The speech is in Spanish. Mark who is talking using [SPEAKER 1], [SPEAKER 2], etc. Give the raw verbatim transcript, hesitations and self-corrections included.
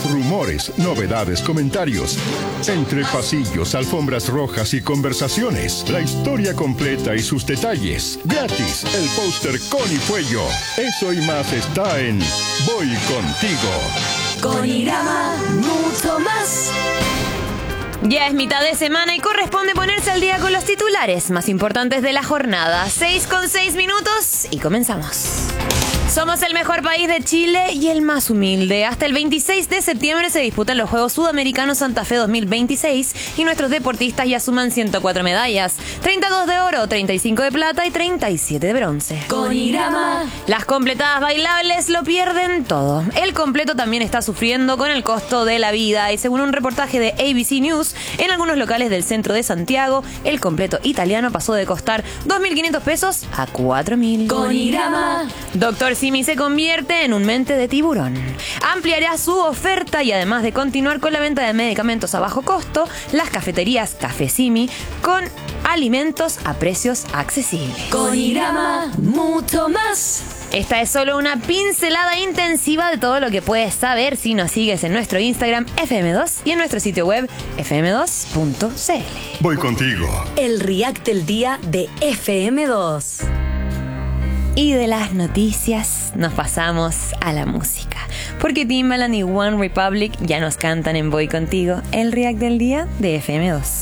[SPEAKER 1] Rumores, novedades, comentarios. Entre pasillos, alfombras rojas y conversaciones. La historia completa y sus detalles. Gratis, el póster con y Fuello. Eso y más está en Voy Contigo.
[SPEAKER 2] Con Irama, mucho más.
[SPEAKER 3] Ya es mitad de semana y corresponde ponerse al día con los titulares más importantes de la jornada. seis con seis minutos y comenzamos. Somos el mejor país de Chile y el más humilde. Hasta el veintiséis de septiembre se disputan los Juegos Sudamericanos Santa Fe dos mil veintiséis y nuestros deportistas ya suman ciento cuatro medallas, treinta y dos de oro, treinta y cinco de plata y treinta y siete de bronce.
[SPEAKER 2] Con Irama.
[SPEAKER 3] Las completadas bailables lo pierden todo. El completo también está sufriendo con el costo de la vida y según un reportaje de A B C News, en algunos locales del centro de Santiago, el completo italiano pasó de costar dos mil quinientos pesos a cuatro mil.
[SPEAKER 2] Con Irama.
[SPEAKER 3] Doctor Simi se convierte en un mente de tiburón. Ampliará su oferta y además de continuar con la venta de medicamentos a bajo costo, las cafeterías Café Simi con alimentos a precios accesibles.
[SPEAKER 2] Con Irama, mucho más.
[SPEAKER 3] Esta es solo una pincelada intensiva de todo lo que puedes saber si nos sigues en nuestro Instagram F M dos y en nuestro sitio web f m dos punto c l.
[SPEAKER 1] Voy contigo.
[SPEAKER 2] El React del día de F M dos.
[SPEAKER 3] Y de las noticias nos pasamos a la música, porque Timbaland y One Republic ya nos cantan en Voy Contigo, el React del día de F M dos.